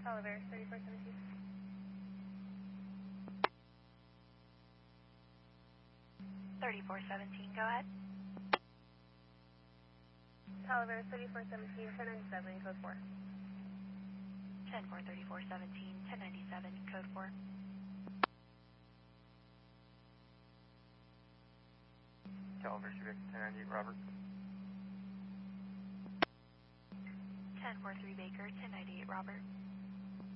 Oliver, 3417. 3417, go ahead. Oliver, 3417, 1097, code 4. 10-4, 3417, 1097, code 4. Oliver, Civic 1098, Robert. 10-4-3 Baker, 1098, Robert.